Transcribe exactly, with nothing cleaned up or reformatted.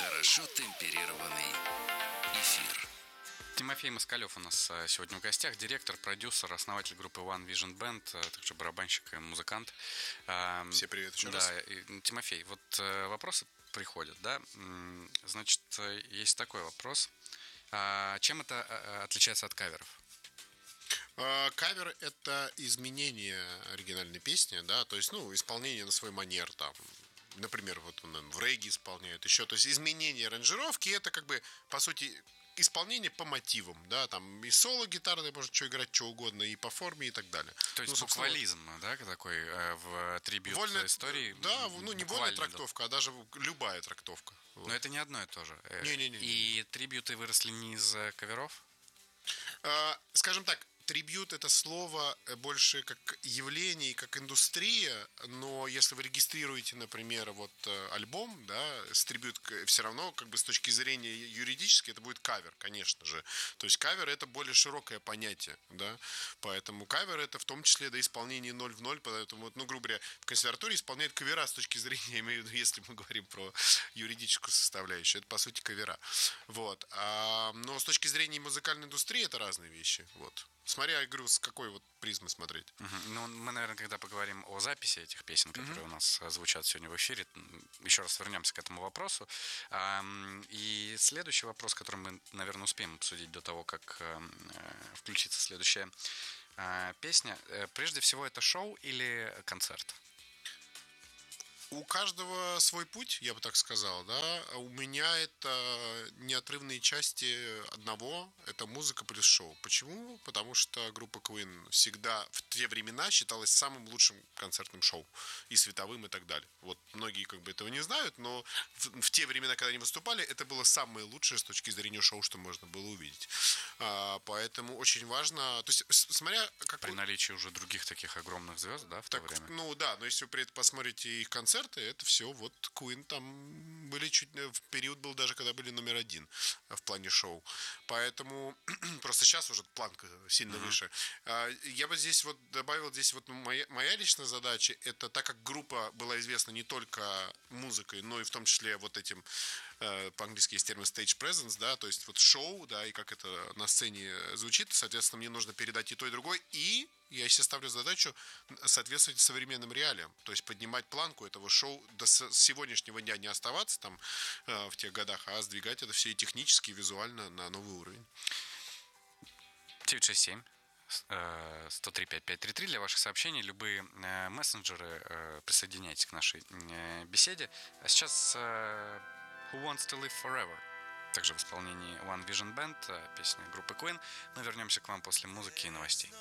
Хорошо темперированный эфир. Тимофей Москалев у нас сегодня в гостях, директор, продюсер, основатель группы One Vision Band, также барабанщик и музыкант. Всем привет еще да, раз. И, Тимофей, вот вопросы приходят, да? Значит, есть такой вопрос. Чем это отличается от каверов? Кавер — это изменение оригинальной песни, да, то есть, ну, исполнение на свой манер, там, например, вот он в регги исполняет еще, то есть изменение аранжировки — это как бы, по сути, исполнение по мотивам, да, там и соло гитарное, можно что играть, что угодно, и по форме, и так далее. То есть ну, буквализм, да, такой в трибьют вольная истории? Да, ну не вольная трактовка, а даже любая трактовка. Вот. Но это не одно и то же. Не-не-не. И трибьюты выросли не из каверов? А, скажем так, трибьют — это слово больше как явление, как индустрия, но если вы регистрируете, например, вот альбом, да, с трибьют, все равно, как бы с точки зрения юридической, это будет кавер, конечно же. То есть кавер — это более широкое понятие, да, поэтому кавер — это в том числе, да, исполнение ноль в ноль, поэтому, ну, грубо говоря, в консерватории исполняют кавера с точки зрения, я имею в виду, если мы говорим про юридическую составляющую, это, по сути, кавера, вот. А, но с точки зрения музыкальной индустрии это разные вещи, вот. Смотря, я говорю, с какой вот призмы смотреть. Uh-huh. Ну, мы, наверное, когда поговорим о записи этих песен, которые uh-huh. у нас звучат сегодня в эфире, еще раз вернемся к этому вопросу. И следующий вопрос, который мы, наверное, успеем обсудить до того, как включится следующая песня. Прежде всего, это шоу или концерт? У каждого свой путь, я бы так сказал, да. У меня это неотрывные части одного, это музыка плюс шоу. Почему? Потому что группа Queen всегда в те времена считалась самым лучшим концертным шоу, и световым, и так далее. Вот многие как бы этого не знают, но в, в те времена, когда они выступали, это было самое лучшее с точки зрения шоу, что можно было увидеть. А, поэтому очень важно, то есть смотря как при наличии уже других таких огромных звезд, да, в так, то время. Ну да, но если вы посмотрите их концерты, это все вот Queen там были чуть в период был даже, когда были номер один в плане шоу. Поэтому просто сейчас уже планка сильно uh-huh. выше. Я бы здесь вот добавил, здесь вот моя, моя личная задача, это так как группа была известна не только музыкой, но и в том числе вот этим, по-английски есть термин stage presence, да, то есть вот шоу, да, и как это на сцене звучит, соответственно, мне нужно передать и то, и другое, и я себе ставлю задачу соответствовать современным реалиям, то есть поднимать планку этого шоу до сегодняшнего дня, не оставаться там э, в тех годах, а сдвигать это все и технически, и визуально на новый уровень. девять шесть семь сто три пятьдесят пять тридцать три для ваших сообщений, любые э, мессенджеры, э, присоединяйтесь к нашей э, беседе. А сейчас э, Who Wants to Live Forever? Также в исполнении One Vision Band, песня группы Queen. Мы вернемся к вам после музыки и новостей.